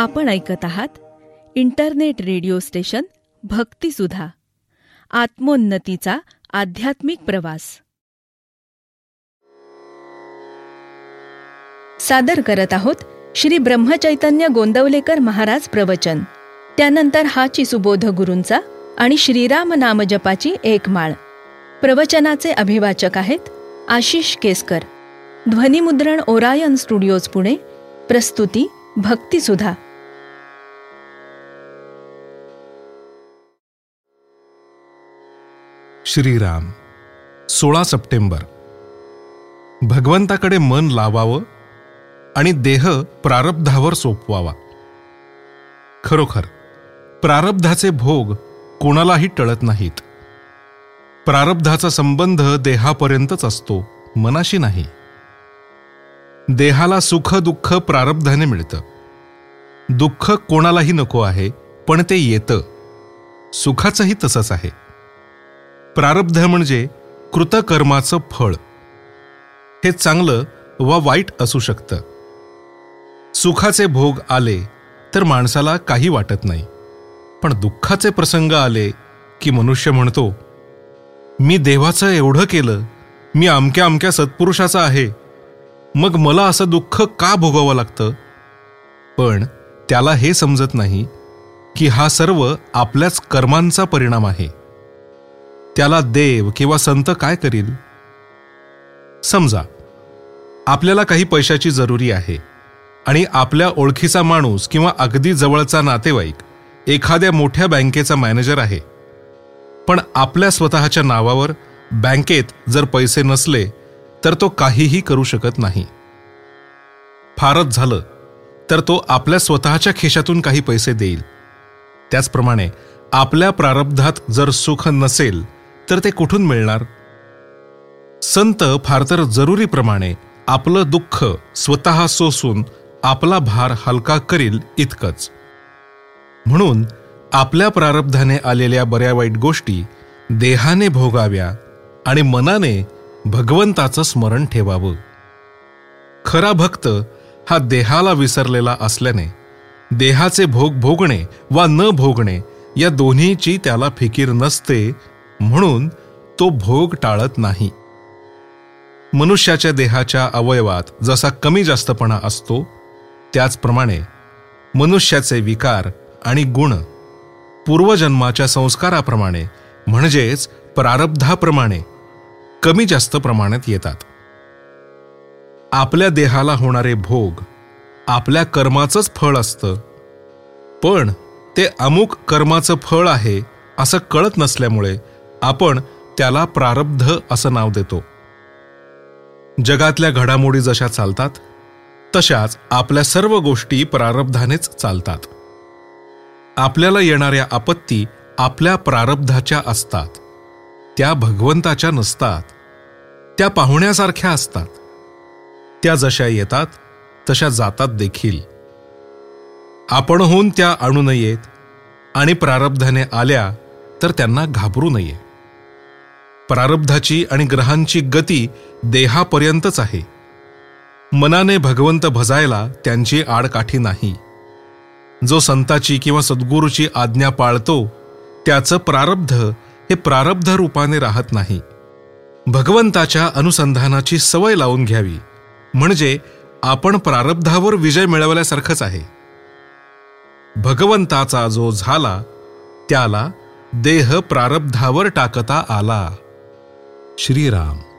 आपण ऐकत आहात इंटरनेट रेडिओ स्टेशन भक्तिसुधा, आत्मोन्नतीचा आध्यात्मिक प्रवास. सादर करत आहोत श्री ब्रह्मचैतन्य गोंदवलेकर महाराज प्रवचन. त्यानंतर हाची सुबोध गुरूंचा आणि श्रीराम नामजपाची एक माळ. प्रवचनाचे अभिवाचक आहेत आशिष केसकर. ध्वनिमुद्रण ओरायन स्टुडिओज पुणे. प्रस्तुती भक्तिसुधा. श्रीराम. 16 सप्टेंबर. भगवंताकडे मन लावावं आणि देह प्रारब्धावर सोपवावा. खरोखर प्रारब्धाचे भोग कोणालाही टळत नाहीत. प्रारब्धाचा संबंध देहापर्यंतच असतो, मनाशी नाही. देहाला सुख दुःख प्रारब्धाने मिळतं. दुःख कोणालाही नको आहे, पण ते येतं. सुखाचंही तसंच आहे. प्रारब्ध म्हणजे कृतकर्माचं फळ. हे चांगलं वा वाईट असू शकतं. सुखाचे भोग आले तर माणसाला काही वाटत नाही, पण दुःखाचे प्रसंग आले की मनुष्य म्हणतो, मी देवाचं एवढं केलं, मी अमक्या अमक्या सत्पुरुषाचा आहे, मग मला असं दुःख का भोगावं लागतं? पण त्याला हे समजत नाही की हा सर्व आपल्याच कर्मांचा परिणाम आहे. त्याला देव किंवा संत काय करील? समजा आपल्याला काही पैशाची जरुरी आहे आणि आपल्या ओळखीचा माणूस किंवा अगदी जवळचा नातेवाईक एखाद्या मोठ्या बँकेचा मॅनेजर आहे. पण आपल्या स्वतःच्या नावावर बँकेत जर पैसे नसले तर तो काहीही करू शकत नाही. फारच झालं तर तो आपल्या स्वतःच्या खिशातून काही पैसे देईल. त्याचप्रमाणे आपल्या प्रारब्धात जर सुख नसेल तर ते कुठून मिळणार? संत फार तर जरुरीप्रमाणे आपलं दुःख स्वतः सोसून आपला भार हलका करील इतकंच. म्हणून आपल्या प्रारब्धाने आलेल्या बऱ्या वाईट गोष्टी देहाने भोगाव्या आणि मनाने भगवंताचं स्मरण ठेवावं. खरा भक्त हा देहाला विसरलेला असल्याने देहाचे भोग भोगणे वा न भोगणे या दोन्हीची त्याला फिकीर नसते, म्हणून तो भोग टाळत नाही. मनुष्याच्या देहाच्या अवयवात जसा कमी जास्तपणा असतो, त्याचप्रमाणे मनुष्याचे विकार आणि गुण पूर्वजन्माच्या संस्काराप्रमाणे म्हणजेच प्रारब्धाप्रमाणे कमी जास्त प्रमाणात येतात. आपल्या देहाला होणारे भोग आपल्या कर्माचंच फळ असतं, पण ते अमुक कर्माचं फळ आहे असं कळत नसल्यामुळे आपण त्याला प्रारब्ध असं नाव देतो. जगातल्या घडामोडी जशा चालतात तशाच आपल्या सर्व गोष्टी प्रारब्धानेच चालतात. आपल्याला येणाऱ्या आपत्ती आपल्या प्रारब्धाच्या असतात, त्या भगवंताच्या नसतात. त्या पाहुण्यासारख्या असतात. त्या जशा येतात तशा जातात देखील. आपणहून त्या आणू नयेत आणि प्रारब्धाने आल्या तर त्यांना घाबरू नये. प्रारब्धाची आणि ग्रहांची गती देहापर्यंतच आहे. मनाने भगवंत भजायला त्यांची आडकाठी नाही. जो संताची किंवा सद्गुरूची आज्ञा पाळतो त्याचं प्रारब्ध हे प्रारब्ध रूपाने राहत नाही. भगवंताच्या अनुसंधानाची सवय लावून घ्यावी, म्हणजे आपण प्रारब्धावर विजय मिळवल्यासारखंच आहे. भगवंताचा जो झाला त्याला देह प्रारब्धावर टाकता आला. श्रीराम.